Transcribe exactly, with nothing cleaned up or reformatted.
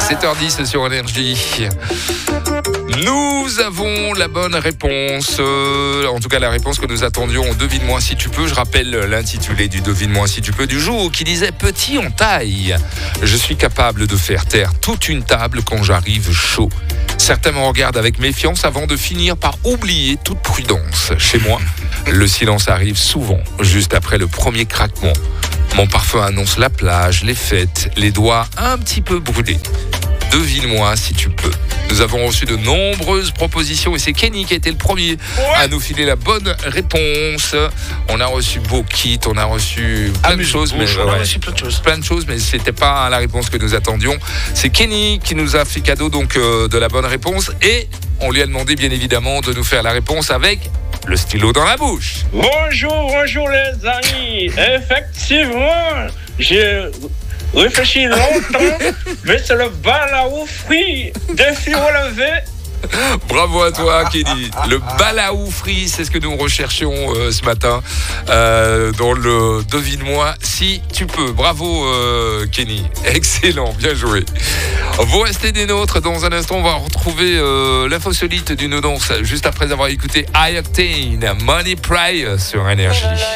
sept heures dix sur Énergie. Nous avons la bonne réponse, euh, en tout cas la réponse que nous attendions au Devine-moi si tu peux. Je rappelle l'intitulé du Devine-moi si tu peux du jour qui disait « Petit en taille, je suis capable de faire taire toute une table quand j'arrive chaud. Certains me regardent avec méfiance avant de finir par oublier toute prudence. Chez moi, le silence arrive souvent, juste après le premier craquement. Mon parfum annonce la plage, les fêtes, les doigts un petit peu brûlés. Devine-moi si tu peux. » Nous avons reçu de nombreuses propositions et c'est Kenny qui a été le premier ouais. à nous filer la bonne réponse. On a reçu beau kit, on a reçu plein ah, de choses, mais on ouais, a reçu plein de choses. Plein de choses, mais c'était pas la réponse que nous attendions. C'est Kenny qui nous a fait cadeau donc euh, de la bonne réponse et on lui a demandé bien évidemment de nous faire la réponse avec le stylo dans la bouche. Bonjour, bonjour les amis. Effectivement, j'ai réfléchi longtemps, mais c'est le bal à fruits. Défi relevé. Bravo à toi, Kenny. Le balaou free, c'est ce que nous recherchions euh, ce matin euh, dans le Devine-moi si tu peux. Bravo, euh, Kenny. Excellent, bien joué. Vous restez des nôtres. Dans un instant, on va retrouver euh, l'infosolite d'une danse juste après avoir écouté High Octane, Money Pry sur Énergie.